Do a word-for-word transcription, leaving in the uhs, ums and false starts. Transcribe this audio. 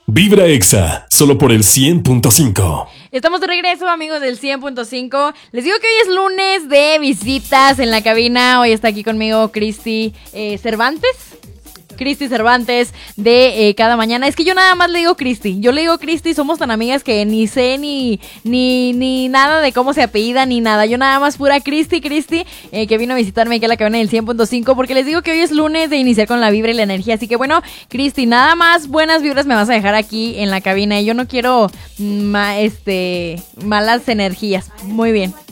Vibra Exa, solo por el cien punto cinco. Estamos de regreso, amigos del cien punto cinco. Les digo que hoy es lunes de visitas en la cabina. Hoy está aquí conmigo Cristi eh, Cervantes. Cristi Cervantes de eh, Cada Mañana. Es que yo nada más le digo Cristi. Yo le digo Cristi, somos tan amigas que ni sé ni, ni, ni nada de cómo se apellida ni nada. Yo nada más pura Cristi, Cristi, eh, que vino a visitarme aquí a la cabina del cien punto cinco porque les digo que hoy es lunes de iniciar con la vibra y la energía. Así que bueno, Cristi, nada más buenas vibras me vas a dejar aquí en la cabina y yo no quiero ma, este, malas energías. Muy bien.